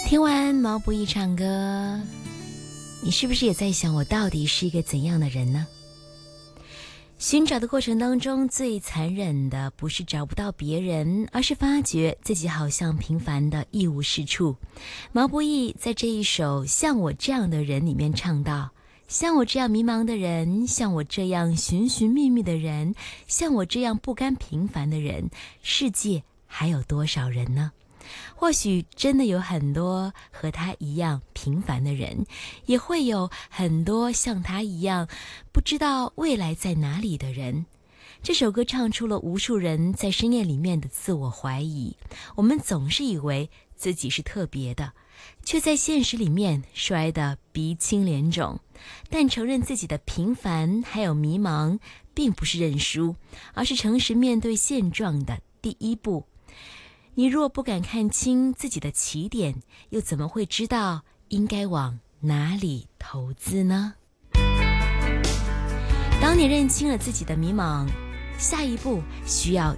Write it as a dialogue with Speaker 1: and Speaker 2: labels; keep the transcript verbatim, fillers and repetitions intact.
Speaker 1: 听完毛不易唱歌，你是不是也在想我到底是一个怎样的人呢？寻找的过程当中，最残忍的不是找不到别人，而是发觉自己好像平凡的一无是处。毛不易在这一首《像我这样的人》里面唱到，像我这样迷茫的人，像我这样寻寻觅觅的人，像我这样不甘平凡的人，世界还有多少人呢？或许真的有很多和他一样平凡的人，也会有很多像他一样不知道未来在哪里的人。这首歌唱出了无数人在深夜里面的自我怀疑。我们总是以为自己是特别的，却在现实里面摔得鼻青脸肿。但承认自己的平凡还有迷茫，并不是认输，而是诚实面对现状的第一步。你若不敢看清自己的起点，又怎么会知道应该往哪里投资呢？当你认清了自己的迷茫，下一步需要